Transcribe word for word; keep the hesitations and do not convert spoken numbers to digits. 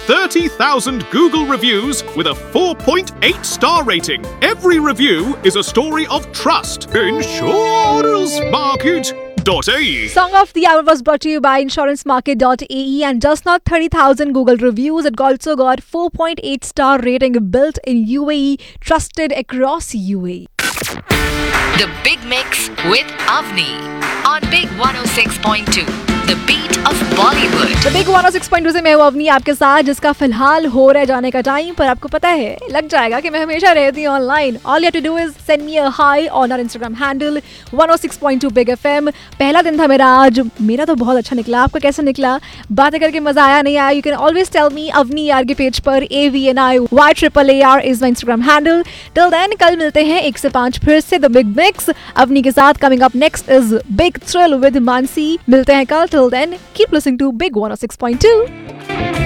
thirty thousand Google reviews with a four point eight star rating. Every review is a story of trust. Insurance Market. .ae. Song of the Hour was brought to you by insurance market dot a e, and just not thirty thousand Google reviews, it also got four point eight star rating built in U A E, trusted across U A E. The Big Mix with Avni on Big one oh six point two. The beat of Bollywood. The Big one oh six point two से मैं हूँ अवनी आपके साथ, जिसका फिलहाल हो रहा है जाने का टाइम, पर आपको पता है लग जाएगा कि मैं हमेशा रहती हूँ online. All you have to do is send me a hi on our Instagram handle one oh six point two Big F M. पहला दिन था मेरा आज, मेरा तो बहुत अच्छा निकला. आपका कैसा निकला? बातें करके मजा आया नहीं आया? You can always tell me Avani यार के पेज पर A V N I Y triple A R is my Instagram handle. Till then कल मिलते हैं एक से पाँच फिर से The Big Mix अवनी के साथ. Coming up next is Big Thrill with Mansi. मिलते हैं कल. Till then, keep listening to Big one oh six point two.